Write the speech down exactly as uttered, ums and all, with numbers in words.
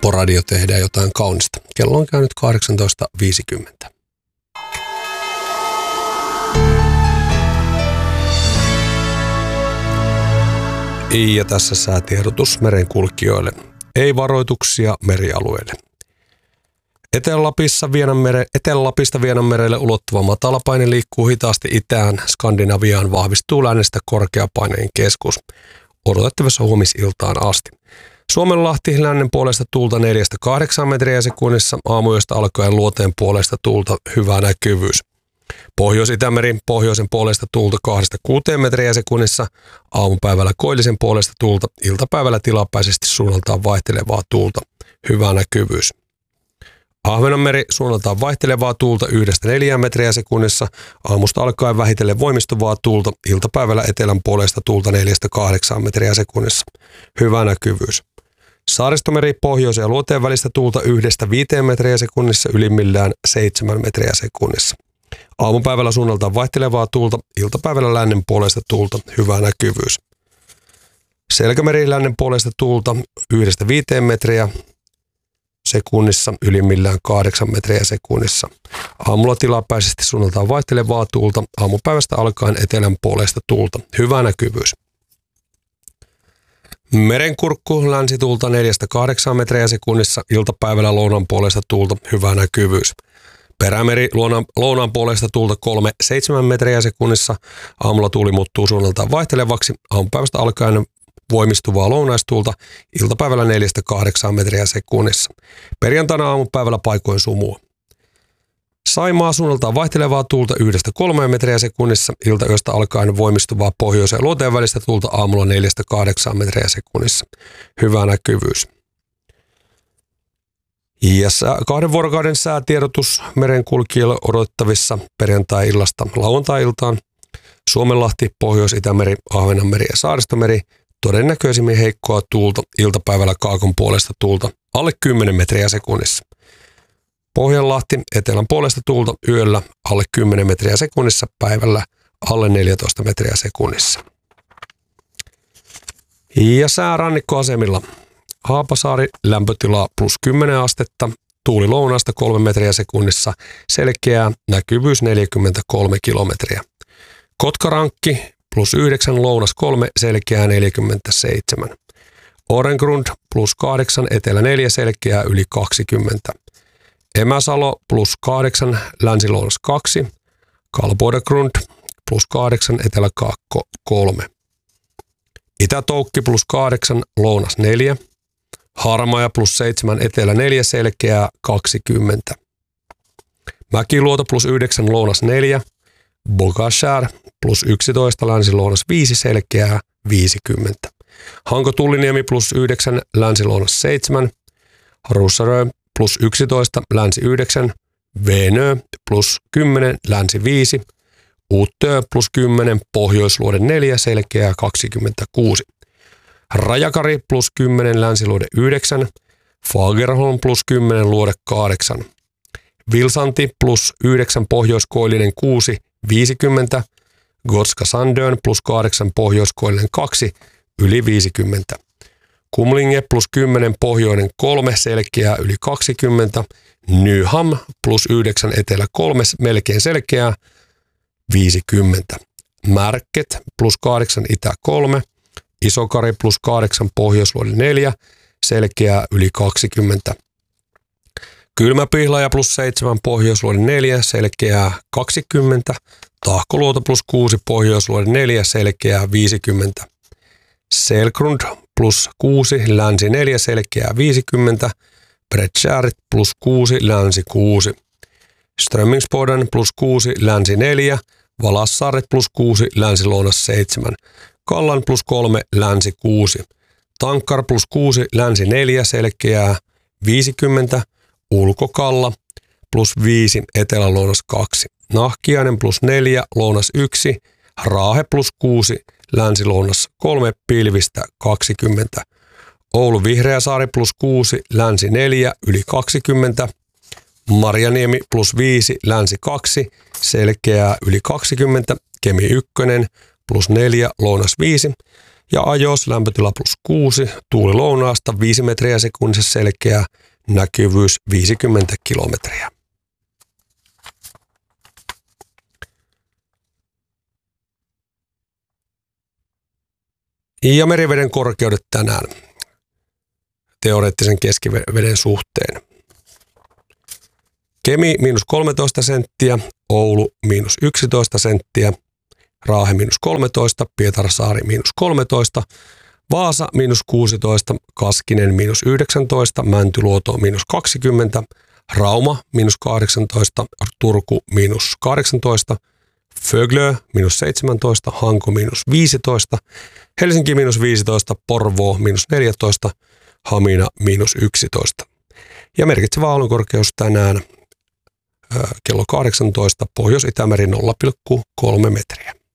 Helppo radio tehdä jotain kaunista. Kello on käynyt kahdeksantoista viisikymmentä. Ja tässä säätiedotus merenkulkijoille. Ei varoituksia merialueille. Etelä-Lapissa Vienanmere, Etelä-Lapista Vienanmerelle ulottuva matalapaine liikkuu hitaasti itään. Skandinaviaan vahvistuu lännestä korkeapaineen keskus. Odotettavassa huomisiltaan asti. Suomenlahti lännen puolesta tuulta neljästä kahdeksaan metriä sekunnissa. Aamuyöstä alkaen luoteen puolesta tuulta hyvä näkyvyys. Pohjois-Itämeri pohjoisen puolesta tuulta kahdesta kuuteen metriä sekunnissa. Aamupäivällä koillisen puolesta tuulta. Iltapäivällä tilapäisesti suunnaltaan vaihtelevaa tuulta. Hyvä näkyvyys. Ahvenanmeri suunnaltaan vaihtelevaa tuulta yhdestä neljään metriä sekunnissa. Aamusta alkaen vähitellen voimistuvaa tuulta. Iltapäivällä etelän puolesta tuulta neljästä kahdeksaan metriä sekunnissa. Hyvä näkyvyys. Saaristomeri pohjoisen ja luoteen välistä tuulta yhdestä viiteen metriä sekunnissa, ylimmillään seitsemän metriä sekunnissa. Aamupäivällä suunnaltaan vaihtelevaa tuulta. Iltapäivällä lännen puolesta tuulta. Hyvä näkyvyys. Selkämeri lännen puolesta tuulta yhdestä viiteen metriä sekunnissa, ylimmillään kahdeksan metriä sekunnissa. Aamulla tilapäisesti suunnaltaan vaihtelevaa tuulta. Aamupäivästä alkaen etelän puolesta tuulta. Hyvä näkyvyys. Merenkurkku länsituulta neljästä kahdeksaan metriä sekunnissa. Iltapäivällä lounaan puolesta tuulta. Hyvä näkyvyys. Perämeri lounaan, lounaan puolesta tuulta kolme seitsemän metriä sekunnissa. Aamulla tuuli muuttuu suunnaltaan vaihtelevaksi. Aamupäivästä alkaen voimistuvaa lounaistuulta. Iltapäivällä neljästä kahdeksaan metriä sekunnissa. Perjantaina aamupäivällä paikoin sumua. Saimaa suunnaltaan vaihtelevaa tuulta yhdestä kolmeen metriä sekunnissa. Iltayöstä alkaen voimistuvaa pohjoisen ja luoteen välistä tuulta aamulla neljästä kahdeksaan metriä sekunnissa. Hyvä näkyvyys. Ja kahden vuorokauden säätiedotus merenkulkijoille odotettavissa perjantai-illasta lauantai-iltaan. Suomenlahti, Pohjois-Itämeri, Ahvenanmeri ja Saaristomeri. Todennäköisimmin heikkoa tuulta. Iltapäivällä kaakon puolesta tuulta alle kymmenen metriä sekunnissa. Pohjanlahti, etelän puolesta tuulta yöllä alle kymmenen metriä sekunnissa. Päivällä alle neljätoista metriä sekunnissa. Ja sää rannikkoasemilla. Haapasaari lämpötila plus kymmenen astetta, tuuli lounaasta kolme metriä sekunnissa, selkeää, näkyvyys neljäkymmentäkolme kilometriä. Kotkarankki plus yhdeksän, lounas kolme, selkeää neljäkymmentäseitsemän. Orengrund plus kahdeksan, etelä neljä, selkeää yli kaksikymmentä. Emäsalo plus kahdeksan, länsilounas kaksi. Kalbodegrund plus kahdeksan, etelä kaakko kolme. Itätoukki plus kahdeksan, lounas neljä. Harmaja plus seitsemän, etelä neljä, selkeää kaksikymmentä. Mäkiluoto plus yhdeksän, lounas neljä. Bogashär plus yksitoista, länsi-lounas viisi, selkeää viisikymmentä. Hanko-Tulliniemi plus yhdeksän, länsi-lounas seitsemän. Russarö plus yksitoista, länsi yhdeksän. Venö plus kymmenen, länsi viisi. Uttö plus kymmenen, pohjoisluode neljä, selkeää kaksikymmentäkuusi. Rajakari plus kymmenen, länsiluode yhdeksän. Fagerholm plus kymmenen, luode kahdeksan. Vilsanti plus yhdeksän, pohjoiskoillinen kuusi, viisikymmentä. Gotska Sandön plus kahdeksan, pohjoiskoillinen kaksi, yli viisikymmentä. Kumlinge plus kymmenen, pohjoinen kolme, selkeää yli kaksikymmentä. Nyham plus yhdeksän, etelä kolme, melkein selkeää viisikymmentä. Märket plus kahdeksan, itä kolme. Isokari plus kahdeksan, pohjoisluode neljä, selkeää yli kaksikymmentä. Kylmäpihlaja plus seitsemän, pohjoisluode neljä, selkeää kaksikymmentä. Tahkoluoto plus kuusi, pohjoisluode neljä, selkeää viisikymmentä. Selgrund plus kuusi, länsi neljä, selkeää viisikymmentä. Bredtjäret plus kuusi, länsi kuusi. Strömmingsboden plus kuusi, länsi neljä. Valassaaret plus kuusi, länsi-lounas seitsemän. Kallan plus kolme, länsi kuusi. Tankkar plus kuusi, länsi neljä, selkeää viisikymmentä. Ulkokalla plus viisi, etelä-lounas kaksi. Nahkiainen plus neljä, lounas yksi. Raahe plus kuusi, länsi-lounas kolme, pilvistä kaksikymmentä. Oulu Vihreäsaari plus kuusi, länsi neljä, yli kaksikymmentä. Marjaniemi plus viisi, länsi kaksi, selkeää yli kaksikymmentä. Kemi yksi plus neljä, lounas viisi. Ja Ajos lämpötila plus kuusi, tuuli lounaasta viisi metriä sekunnissa selkeä, näkyvyys viisikymmentä kilometriä. Ja meriveden korkeudet tänään teoreettisen keskiveden suhteen. Kemi miinus kolmetoista senttiä, Oulu miinus yksitoista senttiä, Raahe miinus kolmetoista, Pietarsaari miinus kolmetoista, Vaasa miinus kuusitoista, Kaskinen miinus yhdeksäntoista, Mäntyluoto miinus kaksikymmentä, Rauma miinus kahdeksantoista, Turku miinus kahdeksantoista, Föglö miinus seitsemäntoista, Hanko miinus viisitoista, Helsinki miinus viisitoista, Porvoo miinus neljätoista, Hamina miinus yksitoista. Ja merkitsevä aallonkorkeus tänään kello kahdeksantoista, Pohjois-Itämeri nolla pilkku kolme metriä.